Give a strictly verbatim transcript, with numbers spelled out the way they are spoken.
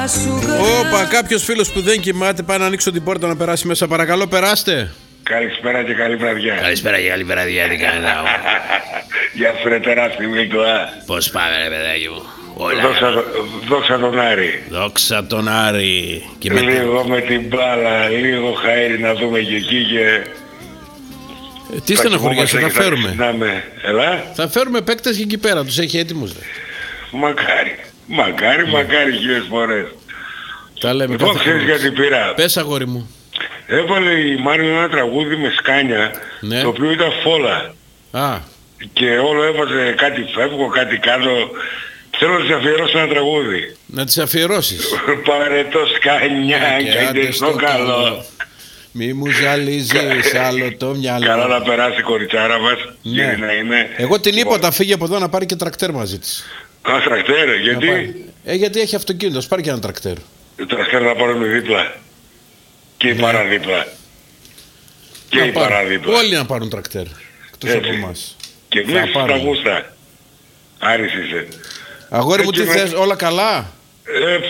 Όπα, κάποιος φίλος που δεν κοιμάται, πάει να ανοίξω την πόρτα να περάσει μέσα. Παρακαλώ, περάστε. Καλησπέρα και καλή βραδιά. Καλησπέρα και καλή βραδιά, τι κάνετε? Γεια σου ρε τεράστιο Μιλτοά. Πώς πάμε ρε παιδάκι μου? Όλα. Δόξα, δόξα τον Άρη. Δόξα τον Άρη. Και με... Λίγο με την μπάλα, λίγο χαΐρι να δούμε και εκεί και... Ε, τι στεναχωριέσαι, θα φέρουμε. Ελά. Θα φέρουμε παίκτες και εκεί πέρα, τους έχει έτοιμους. Δε. Μακάρι, μακάρι, ναι. μακάρι χίλιες φορές. Τα λέμε. Λοιπόν, ξέρεις γιατί πήρα. Πες αγόρι μου. Έβαλε η Μάριο ένα τραγούδι με σκάνια, ναι. το οποίο ήταν φόλα. Α. Και όλο έβαζε κάτι φεύγω, κάτι κάνω. Θέλω να της αφιερώσω ένα τραγούδι. Να της αφιερώσεις. Πάρε το σκάνια και άντε στο καλό. Μη μου ζαλίζεις άλλο το μυαλό. Καλά να περάσει η κοριτσάρα μας. Ναι. Να είναι... Εγώ την είπα όταν φύγει από εδώ να πάρει και τρακτέρ μαζί της. Α, τρακτέρ, γιατί? Ε, γιατί έχει αυτοκίνητο, πάρει και ένα τρακτέρ. Το τρακτέρ να πάρουμε δίπλα. Και η ναι. παραδίπλα. Και να η πάρουν. παραδίπλα. Όλοι να πάρουν τρακτέρ. Εκτός από εμάς. Και εμείς τα γούστα. Άρης είσαι. Αγόρι μου, τι θες, όλα καλά? Ε,